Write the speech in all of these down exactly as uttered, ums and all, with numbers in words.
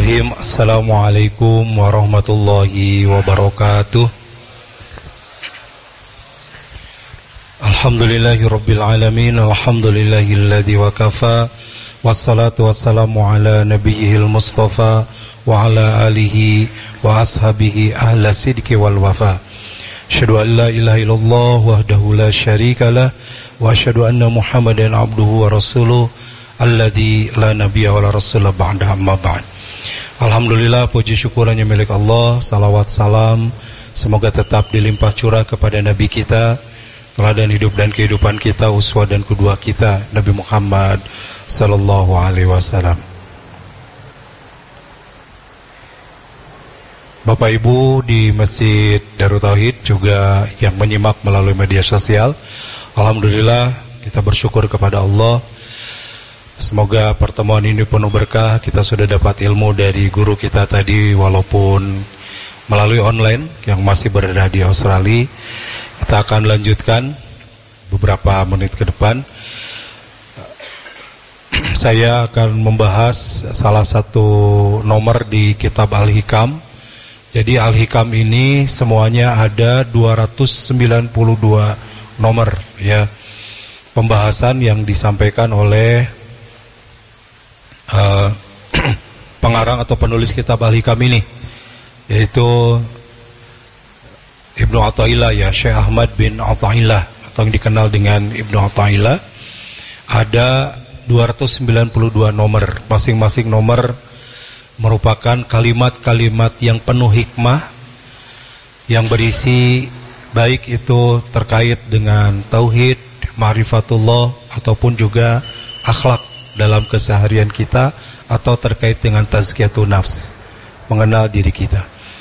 Bismillahirrahmanirrahim. Assalamualaikum warahmatullahi wabarakatuh. Alhamdulillahi rabbil alamin. Alhamdulillahilladzi wakafa. Wassalatu wassalamu ala nabiyyihil mustafa wa ala alihi wa ashabihi ahla sidqi wal wafa. Asyhadu an la ilaha illallah wahdahu la syarikalah wa asyhadu anna Muhammadan abduhu wa rasuluh alladzi la nabiyya wa la rasula ba'da amma ba'd. Alhamdulillah, puji syukurannya milik Allah. Salawat salam semoga tetap dilimpah curah kepada Nabi kita, teladan hidup dan kehidupan kita, uswah dan kedua kita, Nabi Muhammad sallallahu alaihi wasallam. Bapak Ibu di Masjid Darut Tauhid juga yang menyimak melalui media sosial, alhamdulillah kita bersyukur kepada Allah. Semoga pertemuan ini penuh berkah. Kita sudah dapat ilmu dari guru kita tadi, walaupun melalui online yang masih berada di Australia. Kita akan lanjutkan beberapa menit ke depan. Saya akan membahas salah satu nomor di kitab Al-Hikam. Jadi Al-Hikam ini semuanya ada dua ratus sembilan puluh dua nomor ya. Pembahasan yang disampaikan oleh Uh, pengarang atau penulis kitab Al-Hikam ini, yaitu Ibnu Athaillah ya, Syekh Ahmad bin Athaillah atau yang dikenal dengan Ibnu Athaillah. Ada dua ratus sembilan puluh dua nomor. Masing-masing nomor merupakan kalimat-kalimat yang penuh hikmah, yang berisi baik itu terkait dengan tauhid, ma'rifatullah, ataupun juga akhlak dalam keseharian kita, atau terkait dengan tazkiyatun nafs, mengenal diri kita.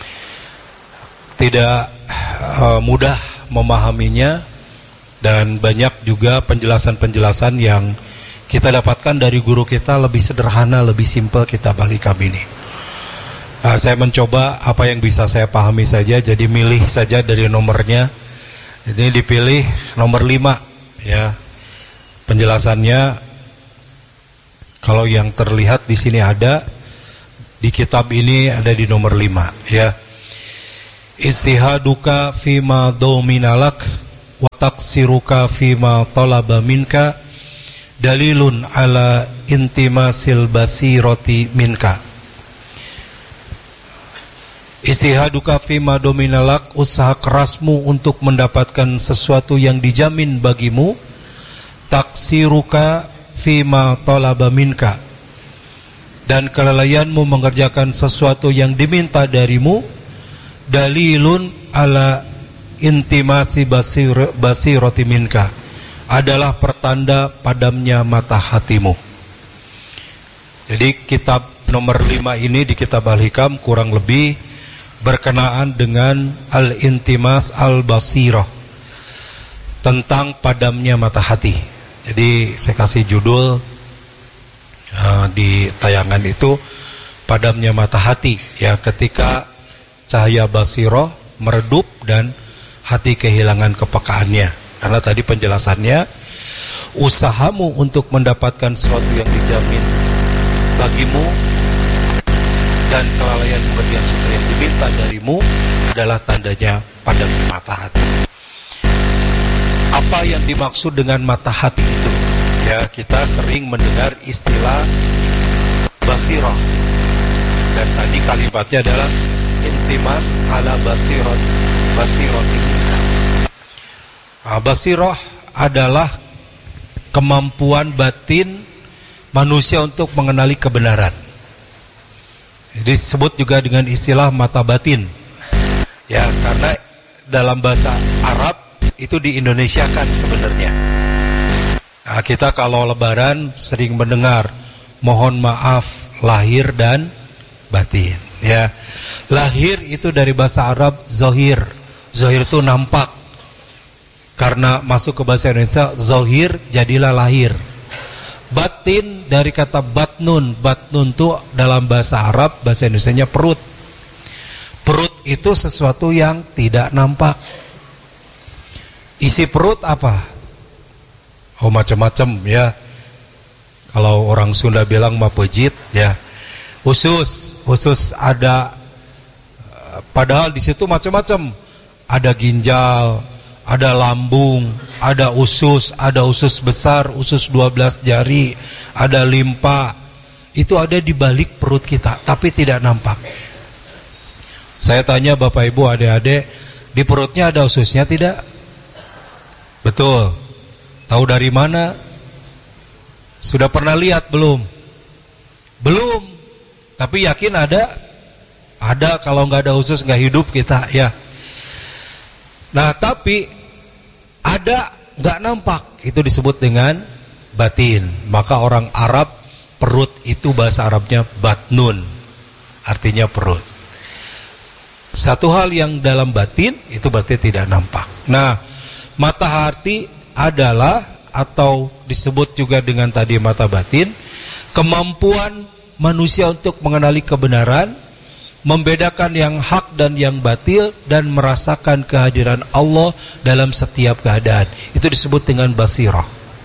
Tidak uh, mudah memahaminya, dan banyak juga penjelasan-penjelasan yang kita dapatkan dari guru kita lebih sederhana, lebih simpel kitab Al-Hikam ini. uh, Saya mencoba apa yang bisa saya pahami saja, jadi milih saja dari nomornya. Jadi dipilih nomor lima ya. Penjelasannya, kalau yang terlihat di sini ada di kitab ini, ada di nomor lima ya. Istihaduka fima dominalak wa taksiruka fima talaba minka dalilun ala intimasil basiroti minka. Istihaduka fima dominalak, usaha kerasmu untuk mendapatkan sesuatu yang dijamin bagimu. Taksiruka fima talaba minka, dan kelalaianmu mengerjakan sesuatu yang diminta darimu. Dalilun ala intimasi basir, basiroti minka, adalah pertanda padamnya mata hatimu. Jadi kitab nomor lima ini di kitab Al-Hikam kurang lebih berkenaan dengan al-intimas al-basirah, tentang padamnya mata hati. Jadi saya kasih judul uh, di tayangan itu, padamnya mata hati ya, ketika cahaya basirah meredup dan hati kehilangan kepekaannya. Karena tadi penjelasannya, usahamu untuk mendapatkan sesuatu yang dijamin bagimu dan kelalaian mengerjakan sesuatu yang diminta darimu adalah tandanya padamnya mata hati. Apa yang dimaksud dengan mata hati itu? Ya, kita sering mendengar istilah basirah, dan tadi kalimatnya adalah intimas ala basirah. Basirah ini, nah, basirah adalah kemampuan batin manusia untuk mengenali kebenaran. Jadi disebut juga dengan istilah mata batin. Ya, karena dalam bahasa Arab itu di Indonesia kan sebenarnya. Nah, kita kalau lebaran sering mendengar mohon maaf lahir dan batin ya. Lahir itu dari bahasa Arab zohir. Zohir itu nampak. Karena masuk ke bahasa Indonesia zohir jadilah lahir. Batin dari kata batnun. Batnun itu dalam bahasa Arab, bahasa Indonesianya perut. Perut itu sesuatu yang tidak nampak. Isi perut apa? Oh, macam-macam ya. Kalau orang Sunda bilang mapejit ya. Usus, usus ada, padahal di situ macam-macam. Ada ginjal, ada lambung, ada usus, ada usus besar, usus dua belas jari, ada limpa. Itu ada di balik perut kita, tapi tidak nampak. Saya tanya Bapak Ibu, adik-adik, di perutnya ada ususnya tidak? Betul. Tahu dari mana? Sudah pernah lihat belum? Belum. Tapi yakin ada? Ada. Kalau nggak ada usus nggak hidup kita, ya. Nah, tapi ada nggak nampak, itu disebut dengan batin. Maka orang Arab, perut itu bahasa Arabnya batnun, artinya perut. Satu hal yang dalam batin itu berarti tidak nampak. Nah, mata hati adalah, atau disebut juga dengan tadi mata batin, kemampuan manusia untuk mengenali kebenaran, membedakan yang hak dan yang batil, dan merasakan kehadiran Allah dalam setiap keadaan. Itu disebut dengan basirah.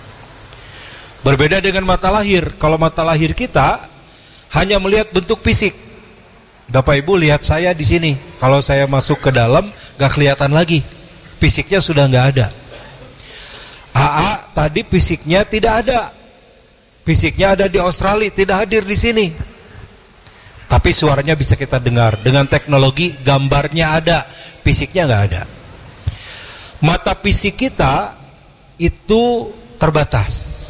Berbeda dengan mata lahir. Kalau mata lahir kita hanya melihat bentuk fisik. Bapak Ibu lihat saya di sini. Kalau saya masuk ke dalam gak kelihatan lagi. Fisiknya sudah gak ada. A A tadi fisiknya tidak ada. Fisiknya ada di Australia, tidak hadir di sini. Tapi suaranya bisa kita dengar. Dengan teknologi gambarnya ada, fisiknya nggak ada. Mata fisik kita itu terbatas.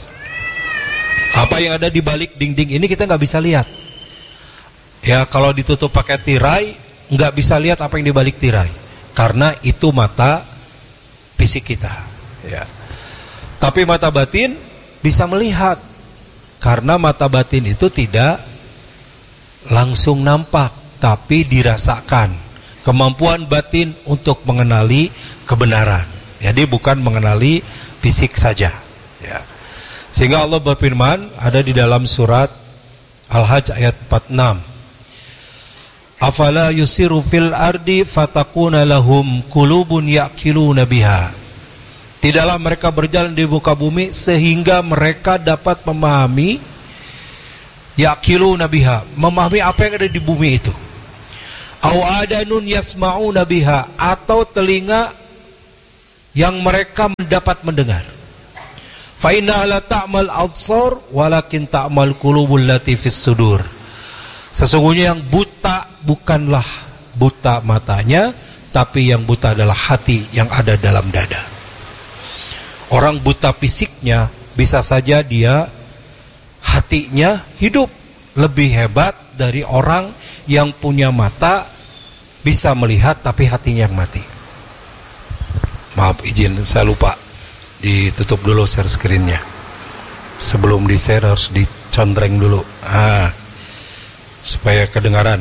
Apa yang ada di balik dinding ini kita nggak bisa lihat. Ya, kalau ditutup pakai tirai nggak bisa lihat apa yang di balik tirai, karena itu mata fisik kita. Ya. Tapi mata batin bisa melihat, karena mata batin itu tidak langsung nampak, tapi dirasakan. Kemampuan batin untuk mengenali kebenaran. Jadi bukan mengenali fisik saja. Ya. Sehingga Allah berfirman, ada di dalam surat Al-Hajj ayat empat puluh enam. Afala yusiru fil ardi fatakuna lahum kulubun ya'kiluna biha. Tidaklah mereka berjalan di muka bumi sehingga mereka dapat memahami, ya'kiluna biha, memahami apa yang ada di bumi itu. Au adanun yasma'una biha, atau telinga yang mereka mendapat mendengar. Fa inna la ta'mal absar walakin ta'mal qulubul lati fis sudur. Sesungguhnya yang buta bukanlah buta matanya, tapi yang buta adalah hati yang ada dalam dada. Orang buta fisiknya bisa saja dia hatinya hidup. Lebih hebat dari orang yang punya mata bisa melihat tapi hatinya yang mati. Maaf, izin, saya lupa ditutup dulu share screen-nya. Sebelum di share harus dicondreng dulu, ah, supaya kedengaran.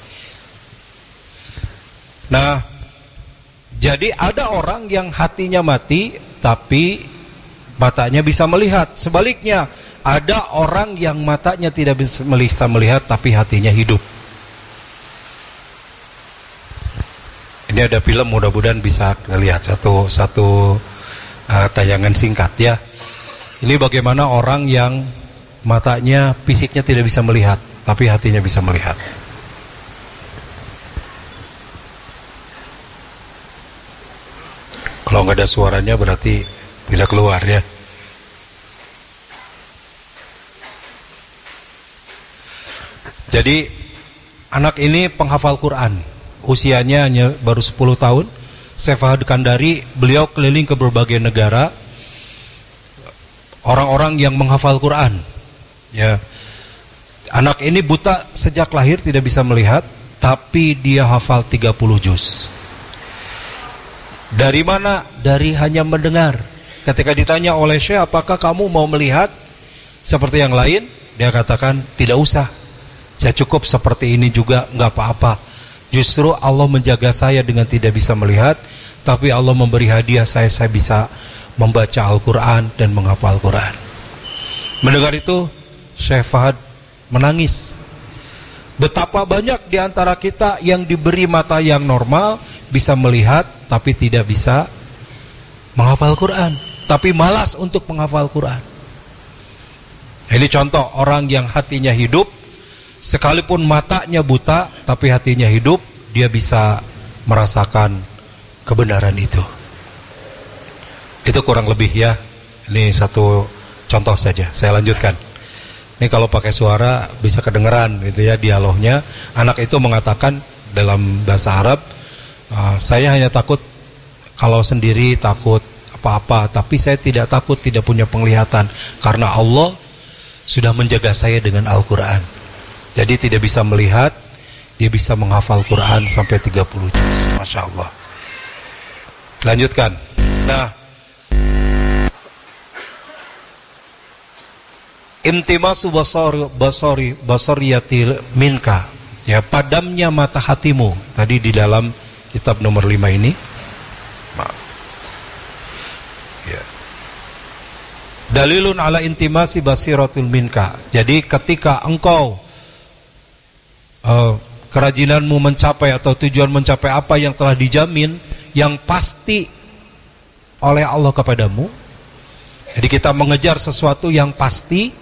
Nah, jadi ada orang yang hatinya mati tapi matanya bisa melihat. Sebaliknya, ada orang yang matanya tidak bisa melihat tapi hatinya hidup. Ini ada film, mudah-mudahan bisa lihat satu satu uh, tayangan singkat ya. Ini bagaimana orang yang matanya, fisiknya tidak bisa melihat tapi hatinya bisa melihat. Kalau nggak ada suaranya berarti tidak keluar ya. Jadi anak ini penghafal Quran, usianya hanya baru sepuluh tahun. Syekh Fahad Kandari, beliau keliling ke berbagai negara, orang-orang yang menghafal Quran. Ya, anak ini buta sejak lahir, tidak bisa melihat, tapi dia hafal tiga puluh juz. Dari mana? Dari hanya mendengar. Ketika ditanya oleh Syekh, apakah kamu mau melihat seperti yang lain? Dia katakan, tidak usah. Saya cukup seperti ini juga, nggak apa-apa. Justru Allah menjaga saya dengan tidak bisa melihat, tapi Allah memberi hadiah saya, saya bisa membaca Al-Quran dan menghafal Al-Quran. Mendengar itu, Syekh Fahad menangis. Betapa banyak di antara kita yang diberi mata yang normal, bisa melihat, tapi tidak bisa menghafal Quran, tapi malas untuk menghafal Quran. Ini contoh orang yang hatinya hidup, sekalipun matanya buta tapi hatinya hidup, dia bisa merasakan kebenaran itu. Itu kurang lebih ya. Ini satu contoh saja. Saya lanjutkan. Ini kalau pakai suara bisa kedengeran gitu ya dialognya. Anak itu mengatakan dalam bahasa Arab, uh, saya hanya takut kalau sendiri, takut apa-apa, tapi saya tidak takut tidak punya penglihatan karena Allah sudah menjaga saya dengan Al-Quran. Jadi tidak bisa melihat, dia bisa menghafal Quran sampai tiga puluh juz. Masya Allah. Lanjutkan. Nah, intimasu basari basari basariyatil minka, ya, padamnya mata hatimu. Tadi di dalam kitab nomor lima ini, maaf, ya, dalilun ala intimasi basiratul minka. Jadi ketika engkau uh, kerajinanmu mencapai atau tujuan mencapai apa yang telah dijamin, yang pasti oleh Allah kepadamu. Jadi kita mengejar sesuatu yang pasti,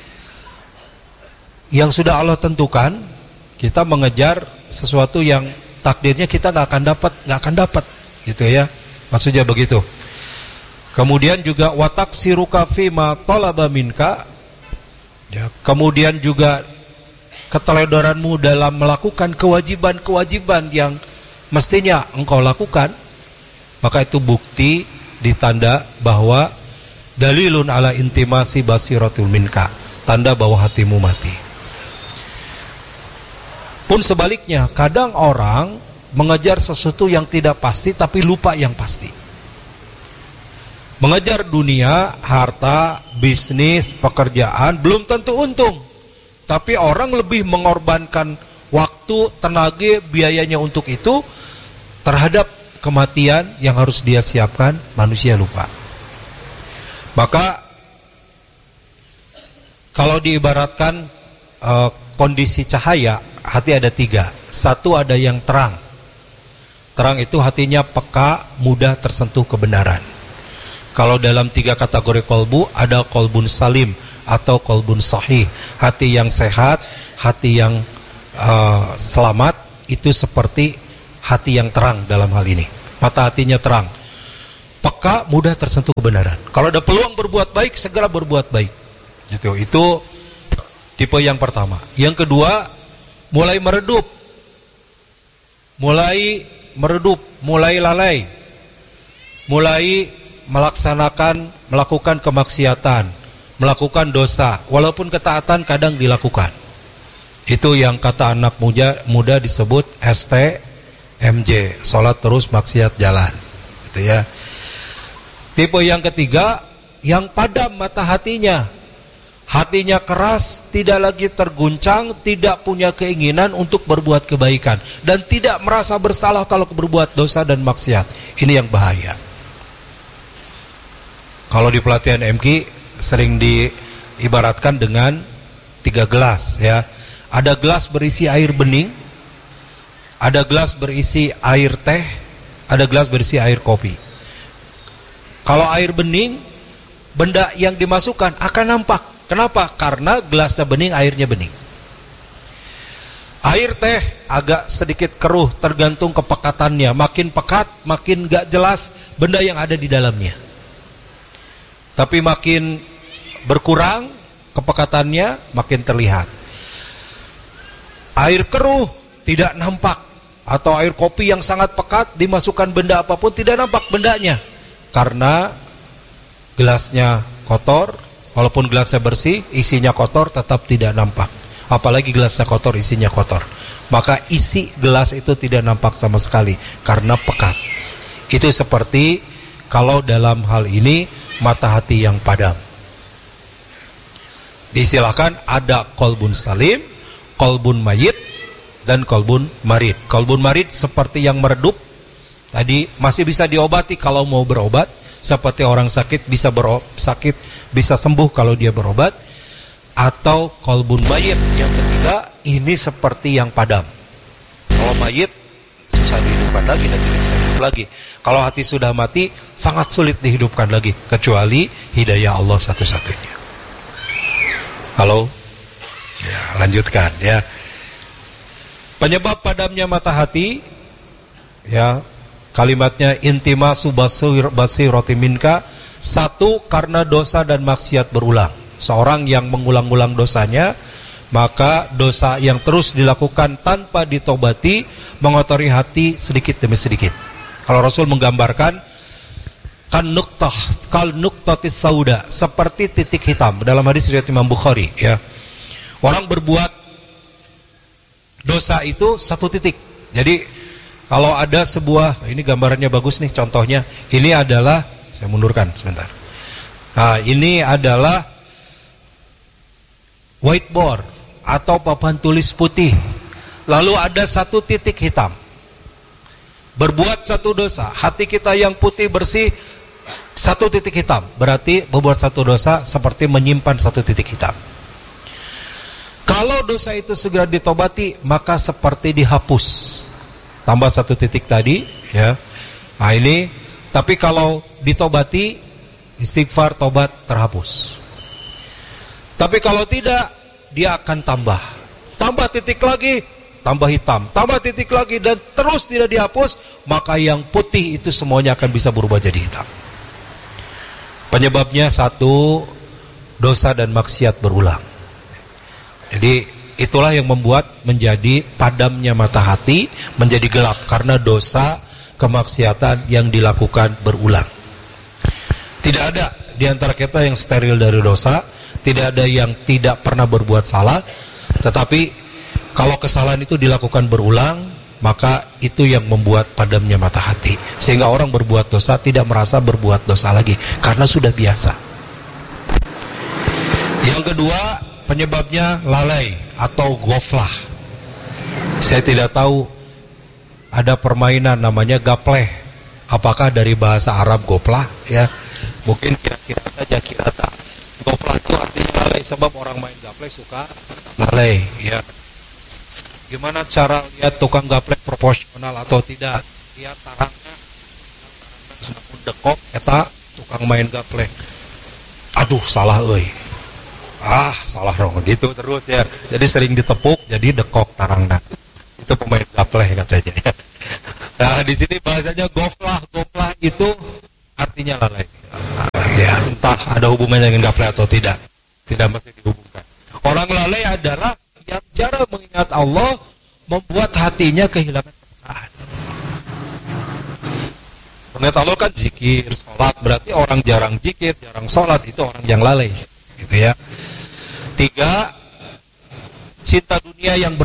yang sudah Allah tentukan. Kita mengejar sesuatu yang takdirnya kita nggak akan dapat, nggak akan dapat, gitu ya. Maksudnya begitu. Kemudian juga watak siruka fima talaba minka, ya, kemudian juga keteledoranmu dalam melakukan kewajiban-kewajiban yang mestinya engkau lakukan, maka itu bukti ditanda bahwa dalilun ala intimasi basiratul minka, tanda bahwa hatimu mati. Pun sebaliknya, kadang orang mengejar sesuatu yang tidak pasti tapi lupa yang pasti. Mengejar dunia, harta, bisnis, pekerjaan belum tentu untung, tapi orang lebih mengorbankan waktu, tenaga, biayanya untuk itu terhadap kematian yang harus dia siapkan. Manusia lupa. Maka kalau diibaratkan uh, kondisi cahaya, hati ada tiga. Satu, ada yang terang. Terang itu hatinya peka, mudah tersentuh kebenaran. Kalau dalam tiga kategori kolbu, ada kolbun salim atau kolbun sahih. Hati yang sehat, hati yang uh, selamat, itu seperti hati yang terang dalam hal ini. Mata hatinya terang, peka, mudah tersentuh kebenaran. Kalau ada peluang berbuat baik, segera berbuat baik. Gitu. Itu tipe yang pertama. Yang kedua, mulai meredup, mulai meredup, mulai lalai, mulai melaksanakan, melakukan kemaksiatan, melakukan dosa, walaupun ketaatan kadang dilakukan. Itu yang kata anak muda, muda disebut S T M J, sholat terus maksiat jalan, gitu ya. Tipe yang ketiga, yang padam mata hatinya, hatinya keras, tidak lagi terguncang, tidak punya keinginan untuk berbuat kebaikan, dan tidak merasa bersalah kalau berbuat dosa dan maksiat. Ini yang bahaya. Kalau di pelatihan M K sering diibaratkan dengan tiga gelas, ya. Ada gelas berisi air bening, ada gelas berisi air teh, ada gelas berisi air kopi. Kalau air bening, benda yang dimasukkan akan nampak. Kenapa? Karena gelasnya bening, airnya bening. Air teh agak sedikit keruh, tergantung kepekatannya. Makin pekat, makin gak jelas benda yang ada di dalamnya. Tapi makin berkurang kepekatannya, makin terlihat. Air keruh tidak nampak, atau air kopi yang sangat pekat, dimasukkan benda apapun tidak nampak bendanya, karena gelasnya kotor. Walaupun gelasnya bersih, isinya kotor, tetap tidak nampak. Apalagi gelasnya kotor, isinya kotor, maka isi gelas itu tidak nampak sama sekali karena pekat. Itu seperti kalau dalam hal ini mata hati yang padam. Diistilahkan ada kolbun salim, kolbun mayit, dan kolbun marid. Kolbun marid seperti yang meredup, tadi masih bisa diobati kalau mau berobat. Seperti orang sakit bisa berobat, sakit bisa sembuh kalau dia berobat. Atau kolbun mayit yang ketiga, ini seperti yang padam. Kalau mayit susah dihidupkan lagi dan tidak bisa hidup lagi. Kalau hati sudah mati, sangat sulit dihidupkan lagi, kecuali hidayah Allah satu-satunya. Halo? Ya, lanjutkan ya. Penyebab padamnya mata hati, ya, kalimatnya intimasu basirati minka. Satu, karena dosa dan maksiat berulang. Seorang yang mengulang-ulang dosanya, maka dosa yang terus dilakukan tanpa ditobati mengotori hati sedikit demi sedikit. Kalau Rasul menggambarkan kan nuktah, kal nuktatis sauda, seperti titik hitam dalam hadis riwayat Imam Bukhari, ya. Orang berbuat dosa itu satu titik. Jadi kalau ada sebuah, ini gambarannya bagus nih, contohnya ini adalah, saya mundurkan sebentar. Nah, ini adalah whiteboard atau papan tulis putih. Lalu ada satu titik hitam. Berbuat satu dosa, hati kita yang putih bersih, satu titik hitam. Berarti berbuat satu dosa seperti menyimpan satu titik hitam. Kalau dosa itu segera ditobati, maka seperti dihapus. Tambah satu titik tadi, ya. Nah ini, tapi kalau ditobati, istighfar, tobat, terhapus. Tapi kalau tidak, dia akan tambah. Tambah titik lagi, tambah hitam. Tambah titik lagi, dan terus tidak dihapus, maka yang putih itu semuanya akan bisa berubah jadi hitam. Penyebabnya satu, dosa dan maksiat berulang. Jadi itulah yang membuat menjadi padamnya mata hati, menjadi gelap karena dosa, kemaksiatan yang dilakukan berulang. Tidak ada di antara kita yang steril dari dosa, tidak ada yang tidak pernah berbuat salah, tetapi kalau kesalahan itu dilakukan berulang, maka itu yang membuat padamnya mata hati, sehingga orang berbuat dosa tidak merasa berbuat dosa lagi karena sudah biasa. Yang kedua, penyebabnya lalai atau ghaflah. Saya tidak tahu, ada permainan namanya gapleh. Apakah dari bahasa Arab goplah, ya? Mungkin kira-kira saja kira tak. Goplah itu artinya lalai, sebab orang main gapleh suka lalai, ya. Gimana cara lihat tukang gapleh proporsional atau tidak? Lihat tarangnya, semakin dekok eta tukang main gapleh. Aduh, salah euy. Ah, salah dong, gitu terus ya. Jadi sering ditepuk, jadi dekok tarangna. Itu pemain gapleh katanya. Nah, di sini bahasanya goflah, goflah itu artinya lalai. Ya, entah ada hubungannya dengan gapleh atau tidak. Tidak mesti dihubungkan. Orang lalai adalah yang cara mengingat Allah membuat hatinya kehilangan kepekaan. Mengingat Allah kan zikir, sholat. Berarti orang jarang zikir, jarang sholat, itu orang yang lalai, gitu ya. Tiga, cinta dunia yang ber